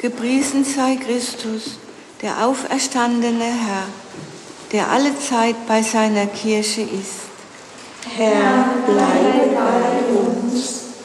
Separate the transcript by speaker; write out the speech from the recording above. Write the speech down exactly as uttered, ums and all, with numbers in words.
Speaker 1: Gepriesen sei Christus, der auferstandene Herr, der allezeit bei seiner Kirche ist.
Speaker 2: Herr, bleibe bei uns.